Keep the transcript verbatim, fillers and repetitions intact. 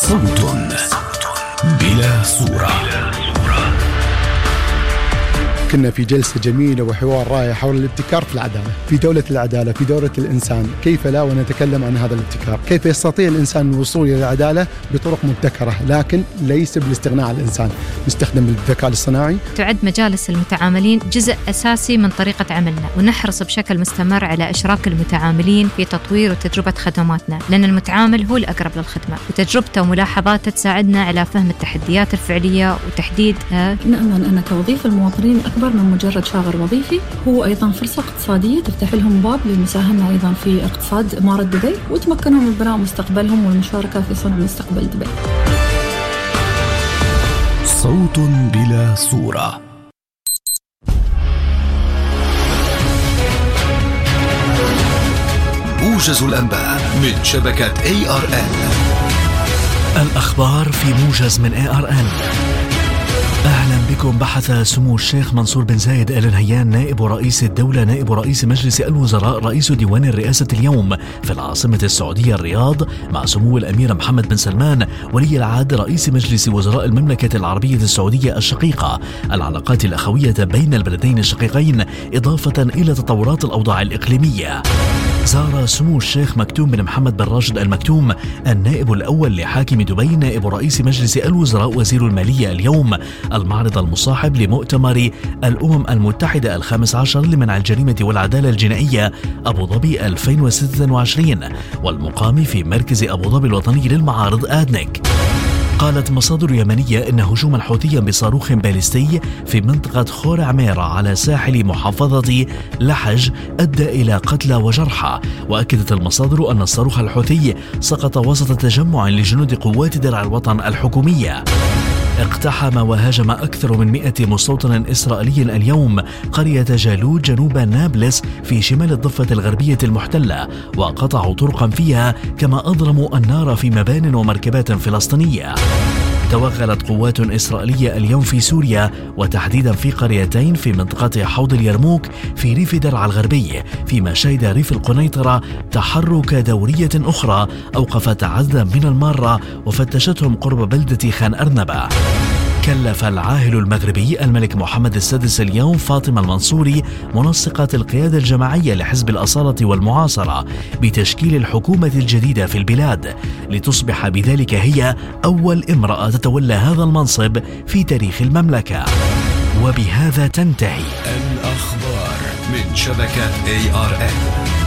صوت بلا صورة. كنا في جلسة جميلة وحوار رائع حول الابتكار في العدالة، في دولة العدالة، في دولة الإنسان، كيف لا ونتكلم عن هذا الابتكار، كيف يستطيع الإنسان الوصول إلى العدالة بطرق مبتكرة، لكن ليس بالاستغناء عن الإنسان، نستخدم الذكاء الاصطناعي. تعد مجالس المتعاملين جزء أساسي من طريقة عملنا، ونحرص بشكل مستمر على إشراك المتعاملين في تطوير وتجربة خدماتنا، لأن المتعامل هو الأقرب للخدمة، وتجربته وملاحظاته تساعدنا على فهم التحديات الفعلية وتحديدها. نأمل أن توظيف المواطنين أكبر من مجرد شاغر وظيفي، هو أيضا فرصة اقتصادية تفتح لهم باب للمساهمة أيضا في اقتصاد إمارة دبي، وتمكنهم من بناء مستقبلهم والمشاركة في صنع مستقبل دبي. صوت بلا صورة. موجز الأنباء من شبكة إيه آر إن. الأخبار في موجز من إيه آر إن. أهلا بكم. بحث سمو الشيخ منصور بن زايد آل نهيان نائب رئيس الدولة نائب رئيس مجلس الوزراء رئيس ديوان الرئاسة اليوم في العاصمة السعودية الرياض مع سمو الأمير محمد بن سلمان ولي العهد رئيس مجلس وزراء المملكة العربية السعودية الشقيقة العلاقات الأخوية بين البلدين الشقيقين إضافة إلى تطورات الأوضاع الإقليمية. زار سمو الشيخ مكتوم بن محمد بن راشد المكتوم النائب الأول لحاكم دبي نائب رئيس مجلس الوزراء وزير المالية اليوم المعرض المصاحب لمؤتمر الأمم المتحدة الخامس عشر لمنع الجريمة والعدالة الجنائية أبو ظبي ألفين وستة وعشرين والمقام في مركز أبو ظبي الوطني للمعارض آدنك. قالت مصادر يمنية إن هجوما حوثيا بصاروخ باليستي في منطقة خور عميرة على ساحل محافظة لحج أدى إلى قتلى وجرحى، وأكدت المصادر أن الصاروخ الحوثي سقط وسط تجمع لجنود قوات درع الوطن الحكومية. اقتحم وهاجم أكثر من مئة مستوطن إسرائيلي اليوم قرية جالوت جنوب نابلس في شمال الضفة الغربية المحتلة، وقطعوا طرقا فيها كما أضرموا النار في مبان ومركبات فلسطينية. توغلت قوات إسرائيلية اليوم في سوريا وتحديدا في قريتين في منطقة حوض اليرموك في ريف درعا الغربي، فيما شهد ريف القنيطرة تحرك دورية أخرى أوقفت عددا من المارة وفتشتهم قرب بلدة خان أرنبة. كلف العاهل المغربي الملك محمد السادس اليوم فاطمة المنصوري منسقة القيادة الجماعية لحزب الأصالة والمعاصرة بتشكيل الحكومة الجديدة في البلاد، لتصبح بذلك هي أول امرأة تتولى هذا المنصب في تاريخ المملكة. وبهذا تنتهي الأخبار من شبكة إيه آر إن.